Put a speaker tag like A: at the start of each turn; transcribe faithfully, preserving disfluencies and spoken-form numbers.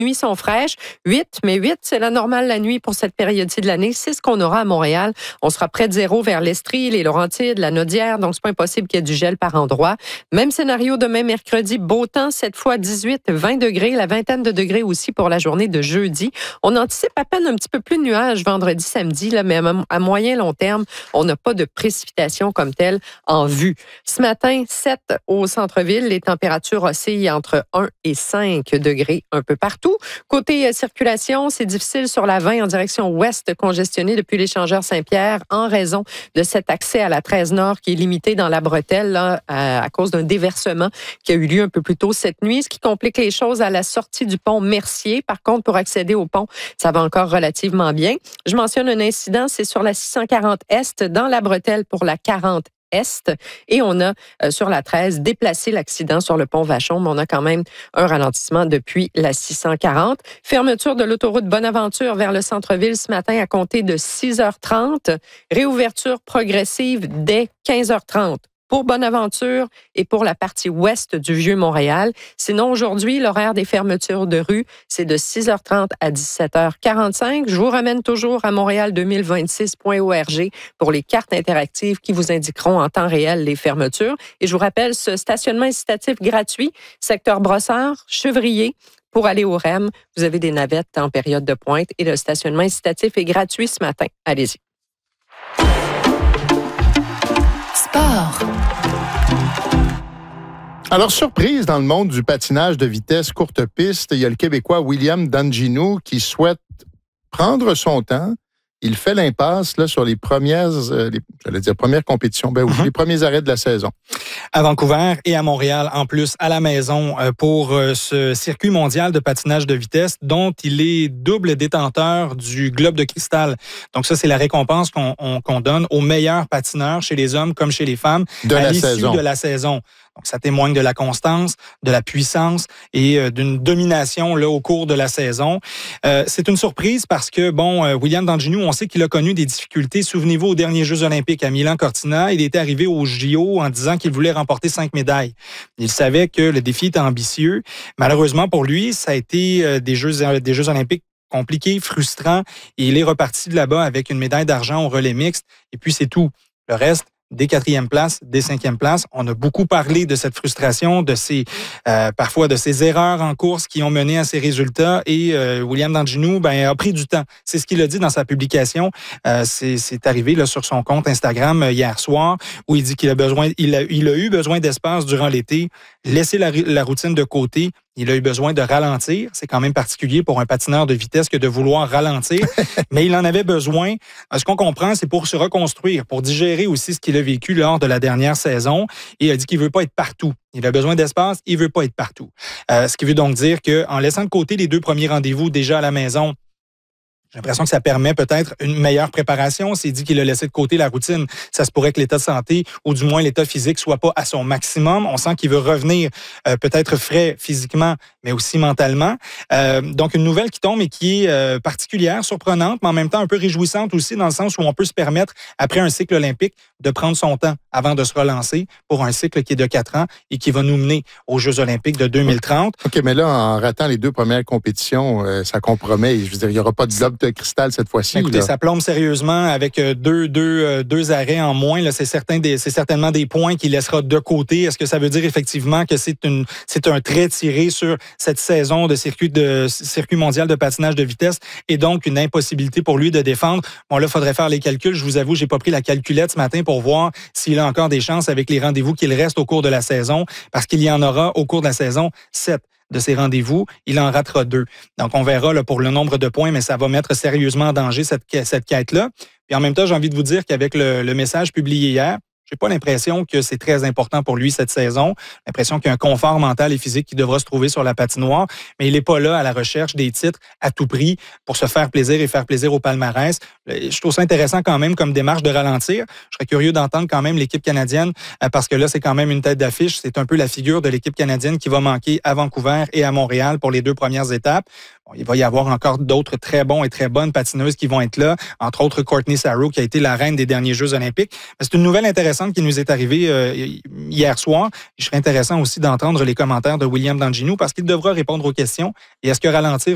A: nuits sont fraîches. huit, mais huit, c'est la normale la nuit pour cette période-ci de l'année. C'est ce qu'on aura à Montréal. On sera près de zéro vers l'Estrie, les Laurentides, la Naudière, donc c'est pas impossible qu'il y ait du gel par endroit. Même scénario demain mercredi, beau temps, cette fois dix-huit, vingt degrés, la vingtaine de degrés aussi pour la journée de jeudi. On anticipe à peine un petit peu plus de nuages vendredi, samedi, là, mais à moyen long terme, on n'a pas de précipitations comme telles en vue. Ce matin, sept au centre-ville, les températures oscillent entre un et cinq degrés un peu partout. Côté euh, circulation, c'est difficile sur la vingt en direction ouest, congestionné depuis l'échangeur Saint-Pierre en raison de cet accès à la treize Nord qui est limité dans la bretelle là, à, à cause d'un déversement qui a eu lieu un peu plus tôt cette nuit, ce qui complique les choses à la sortie du pont Mercier. Par contre, pour accéder au pont, ça va encore relativement bien. Je mentionne un incident, c'est sur la six cent quarante Est, dans la bretelle pour la quarante Est. Et on a, euh, sur la treize, déplacé l'accident sur le pont Vachon, mais on a quand même un ralentissement depuis la six cent quarante. Fermeture de l'autoroute Bonaventure vers le centre-ville ce matin à compter de six heures trente. Réouverture progressive dès quinze heures trente. Pour Bonaventure et pour la partie ouest du Vieux-Montréal. Sinon, aujourd'hui, l'horaire des fermetures de rue, c'est de six heures trente à dix-sept heures quarante-cinq. Je vous ramène toujours à montréal deux mille vingt-six point org pour les cartes interactives qui vous indiqueront en temps réel les fermetures. Et je vous rappelle, ce stationnement incitatif gratuit, secteur Brossard, Chevrier, pour aller au R E M, vous avez des navettes en période de pointe et le stationnement incitatif est gratuit ce matin. Allez-y.
B: Sport.
C: Alors, surprise dans le monde du patinage de vitesse courte piste, il y a le Québécois William Dangino qui souhaite prendre son temps. Il fait l'impasse là sur les premières, euh, les, j'allais dire premières compétitions, ben, mm-hmm. les premiers arrêts de la saison.
D: À Vancouver et à Montréal, en plus, à la maison, euh, pour euh, ce circuit mondial de patinage de vitesse dont il est double détenteur du globe de cristal. Donc ça, c'est la récompense qu'on, on, qu'on donne aux meilleurs patineurs chez les hommes comme chez les femmes
C: de
D: à
C: la
D: l'issue
C: saison.
D: de la saison. Donc, ça témoigne de la constance, de la puissance et euh, d'une domination là au cours de la saison. Euh, c'est une surprise parce que, bon, euh, William Dangino, on sait qu'il a connu des difficultés. Souvenez-vous, aux derniers Jeux olympiques à Milan-Cortina, il était arrivé aux J O en disant qu'il voulait remporter cinq médailles. Il savait que le défi était ambitieux. Malheureusement pour lui, ça a été euh, des Jeux, euh, des Jeux olympiques compliqués, frustrants. Et il est reparti de là-bas avec une médaille d'argent au relais mixte. Et puis, c'est tout. Le reste, des quatrièmes places, des cinquièmes places. On a beaucoup parlé de cette frustration, de ces euh, parfois de ces erreurs en course qui ont mené à ces résultats. Et euh, William Dangino ben, a pris du temps. C'est ce qu'il a dit dans sa publication. Euh, c'est, c'est arrivé là, sur son compte Instagram euh, hier soir où il dit qu'il a besoin, il a, il a eu besoin d'espace durant l'été, laisser la, la routine de côté. Il a eu besoin de ralentir. C'est quand même particulier pour un patineur de vitesse que de vouloir ralentir. Mais il en avait besoin. Ce qu'on comprend, c'est pour se reconstruire, pour digérer aussi ce qu'il a vécu lors de la dernière saison. Et il a dit qu'il veut pas être partout. Il a besoin d'espace, il veut pas être partout. Euh, ce qui veut donc dire qu'en laissant de côté les deux premiers rendez-vous déjà à la maison, j'ai l'impression que ça permet peut-être une meilleure préparation. S'il dit qu'il a laissé de côté la routine, ça se pourrait que l'état de santé, ou du moins l'état physique, soit pas à son maximum. On sent qu'il veut revenir euh, peut-être frais physiquement, mais aussi mentalement. Euh, donc, une nouvelle qui tombe et qui est euh, particulière, surprenante, mais en même temps un peu réjouissante aussi, dans le sens où on peut se permettre, après un cycle olympique, de prendre son temps avant de se relancer pour un cycle qui est de quatre ans et qui va nous mener aux Jeux olympiques de deux mille trente.
C: OK, mais là, en ratant les deux premières compétitions, euh, ça compromet. Je veux dire, il n'y aura pas de globe de cristal cette fois-ci.
D: Écoutez,
C: là.
D: Ça plombe sérieusement avec deux, deux, deux arrêts en moins. Là, c'est, certain des, c'est certainement des points qu'il laissera de côté. Est-ce que ça veut dire effectivement que c'est, une, c'est un trait tiré sur cette saison de circuit, de circuit mondial de patinage de vitesse et donc une impossibilité pour lui de défendre? Bon, là, il faudrait faire les calculs. Je vous avoue, j'ai pas pris la calculette ce matin pour voir s'il a encore des chances avec les rendez-vous qu'il reste au cours de la saison, parce qu'il y en aura au cours de la saison sept de ces rendez-vous. Il en ratera deux. Donc, on verra là, pour le nombre de points, mais ça va mettre sérieusement en danger cette, cette quête-là. Puis en même temps, j'ai envie de vous dire qu'avec le, le message publié hier, j'ai pas l'impression que c'est très important pour lui cette saison. L'impression qu'il y a un confort mental et physique qui devra se trouver sur la patinoire, mais il n'est pas là à la recherche des titres à tout prix pour se faire plaisir et faire plaisir au palmarès. Je trouve ça intéressant quand même comme démarche de ralentir. Je serais curieux d'entendre quand même l'équipe canadienne parce que là, c'est quand même une tête d'affiche. C'est un peu la figure de l'équipe canadienne qui va manquer à Vancouver et à Montréal pour les deux premières étapes. Bon, il va y avoir encore d'autres très bons et très bonnes patineuses qui vont être là, entre autres Courtney Sarro qui a été la reine des derniers Jeux olympiques. Mais c'est une nouvelle intéressante qui nous est arrivée euh, hier soir. Il serait intéressant aussi d'entendre les commentaires de William Dangino parce qu'il devra répondre aux questions. Et est-ce que ralentir